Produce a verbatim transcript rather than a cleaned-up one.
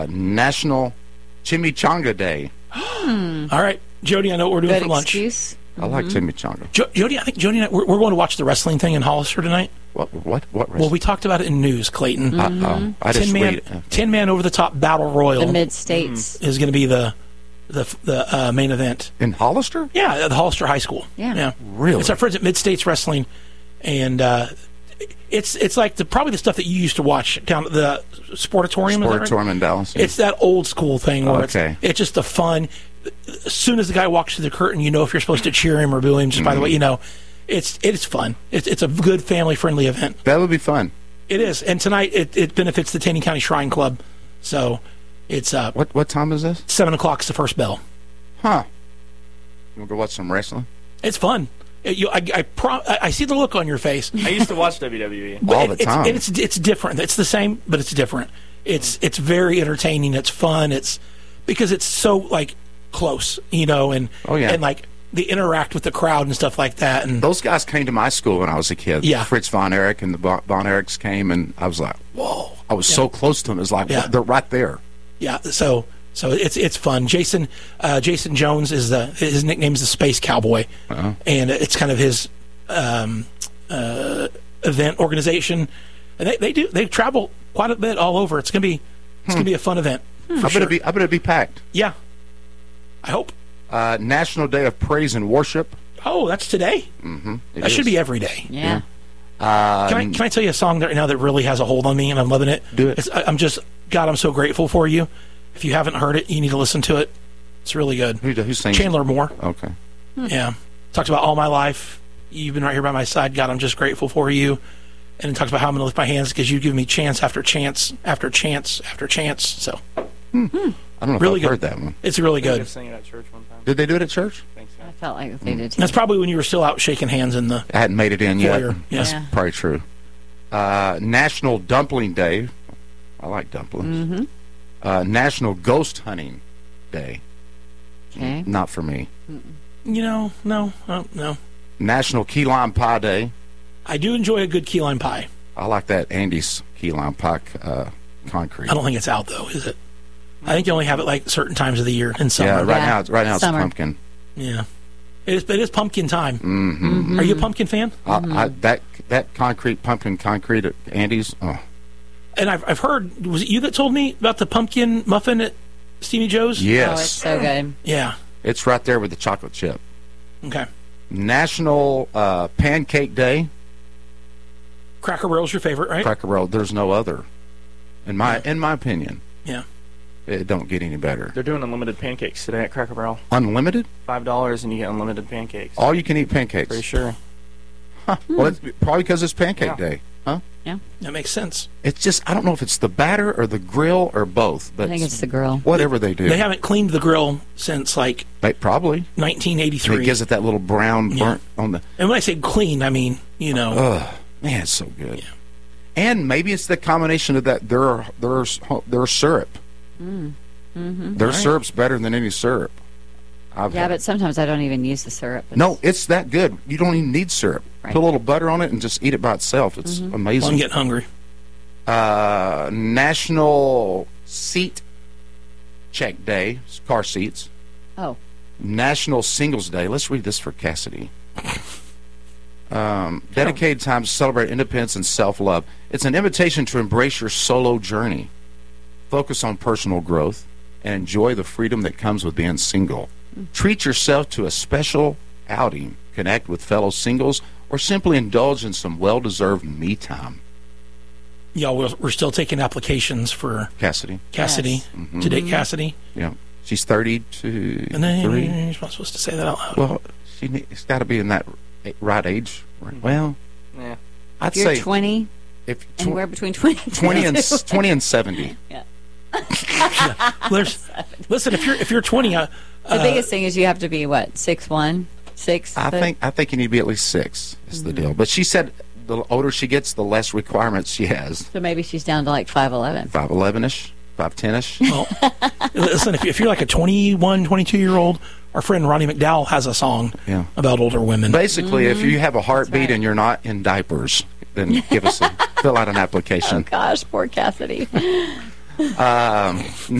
National Chimichanga Day. Hmm. All right, Jody, I know what we're doing Good for lunch. excuse. I like chimichanga. Jo- Jody, I think Jody and I, we're, we're going to watch the wrestling thing in Hollister tonight. What? What? What? Well, we talked about it in news, Clayton. Mm-hmm. Uh-oh. I just ten man, read it. ten man over the top battle royal The mid states. is going to be the the the uh, main event. In Hollister? Yeah, at the Hollister High School. Yeah. yeah. Really? It's our friends at Mid States Wrestling, and uh, it's it's like the probably the stuff that you used to watch down at the Sportatorium. is that right? Sportatorium in Dallas. yeah. It's that old school thing where Okay. it's, it's just the fun. As soon as the guy walks through the curtain, you know if you're supposed to cheer him or boo him. Just by the way, you know, it's it's fun. It's it's a good family friendly event. That would be fun. It is, and tonight it, it benefits the Taney County Shrine Club. So it's uh, What? What time is this? seven o'clock is the first bell. Huh? You want to go watch some wrestling? It's fun. It, you, I, I, pro, I, I see the look on your face. I used to watch W W E. But All it- the it's, time. It's, it's different. It's the same, but it's different. It's it's very entertaining. It's fun. It's because it's so like close, you know, and Oh, yeah. and like they interact with the crowd and stuff like that. And Those guys came to my school when I was a kid. Yeah. Fritz Von Erich and the Von Von Erichs came, and I was like, whoa. I was so close to them. It was like, Yeah. they're right there. yeah, so so it's it's fun. Jason uh, Jason Jones is the his nickname is the Space Cowboy, Uh-huh. and it's kind of his um, uh, event organization. And they, they do they travel quite a bit all over. It's gonna be it's gonna be a fun event. For I better sure. be. I better be packed. Yeah, I hope. Uh, National Day of Praise and Worship. Oh, that's today. Mm-hmm. It That should is. be every day. Yeah. Uh, Can I can I tell you a song right now that really has a hold on me and I'm loving it? Do it. It's, I- I'm just God. I'm so grateful for you. If you haven't heard it, you need to listen to it. It's really good. Who, who's saying? Chandler Moore. Okay. Yeah, talks about all my life. You've been right here by my side, God. I'm just grateful for you. And it talks about how I'm going to lift my hands because you give me chance after chance after chance after chance. So I don't know if Really I've good. heard that one. it's really I think I good. sang it at church one time. Did they do it at church? I think so. I felt like they did too. That's probably when you were still out shaking hands in the I hadn't made it in yet. foyer. Yes. Yeah. Probably true. Uh, National Dumpling Day. I like dumplings. Mm-hmm. Uh, National Ghost Hunting Day. Okay. Not for me. You know, no, oh, no. National Key Lime Pie Day. I do enjoy a good key lime pie. I like that Andy's Key Lime Pie uh, concrete. I don't think it's out though, is it? I think you only have it like certain times of the year in summer. Yeah, right Yeah. now, it's right now it's Summer. pumpkin. Yeah. It is, it is pumpkin time. Mm-hmm. Are you a pumpkin fan? I, I, that that concrete pumpkin concrete at Andy's. Oh, And I've, I've heard, was it you that told me about the pumpkin muffin at Steamy Joe's? Oh, it's yes, so good. Yeah. it's right there with the chocolate chip. Okay. National uh, Pancake Day. Cracker Barrel's your favorite, right? Cracker Barrel. There's no other. In my in my opinion, Yeah. it don't get any better. They're doing unlimited pancakes today at Cracker Barrel. Unlimited. Five dollars and you get unlimited pancakes. All you can eat pancakes. Pretty sure. Huh. Well, it's probably because it's Pancake Yeah. Day. Huh? That makes sense. It's just I don't know if it's the batter or the grill or both, but I think it's the grill. whatever they do. They haven't cleaned the grill since like They probably. nineteen And eighty-three. it gives it that little brown Yeah. burnt on the. And when I say clean, I mean, you know, Ugh, man, it's so good. Yeah. And maybe it's the combination of that their their their syrup. Mm. Mm-hmm. Their All right. syrup's better than any syrup. I've Yeah, had. but sometimes I don't even use the syrup. No, it's that good. You don't even need syrup. Right. Put a little butter on it and just eat it by itself. It's Mhm. well, I'm amazing. getting hungry. Uh, National Seat Check Day, car seats. Oh. National Singles Day. Let's read this for Cassidy. Um, dedicated time to celebrate independence and self-love. It's an invitation to embrace your solo journey. Focus on personal growth and enjoy the freedom that comes with being single. Treat yourself to a special outing. Connect with fellow singles or simply indulge in some well-deserved me time. Y'all, we're, we're still taking applications for Cassidy. Cassidy, Yes. Mhm. to date Cassidy. Yeah. She's thirty-two. And then three. you're not supposed to say that out loud. Well, she ne- it's got to be in that right age. Well, Yeah. I'd If you're say twenty, if tw- anywhere between twenty and twenty and s- twenty and seventy. There's, listen, if you're if you're twenty, uh, The uh, biggest thing is you have to be, what, six one? Six? I foot? think I think you need to be at least six. Is the deal. But she said the older she gets, the less requirements she has. So maybe she's down to like five eleven. Five eleven ish, five ten ish. well, listen, if, you- if you're like a twenty-one, twenty-two year old, our friend Ronnie McDowell has a song Yeah. about older women. Basically, if you have a heartbeat right. and you're not in diapers, then give us a fill out an Oh, application. gosh, poor Cassidy. Um,